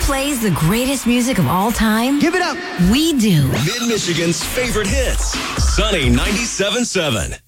plays the greatest music of all time? Give it up. We do. Mid-Michigan's favorite hits. Sunny 97.7.